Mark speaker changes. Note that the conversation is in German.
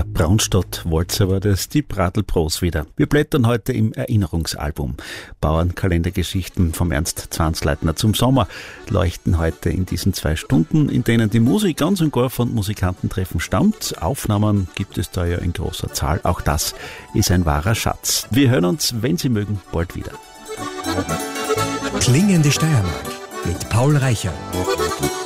Speaker 1: Der Braunstadt-Walzer war das, die Bradl-Bros wieder. Wir blättern heute im Erinnerungsalbum. Bauernkalendergeschichten vom Ernst Zwansleitner zum Sommer leuchten heute in diesen 2 Stunden, in denen die Musik ganz und gar von Musikantentreffen stammt. Aufnahmen gibt es da ja in großer Zahl. Auch das ist ein wahrer Schatz. Wir hören uns, wenn Sie mögen, bald wieder.
Speaker 2: Klingende Steiermark mit Paul Reicher.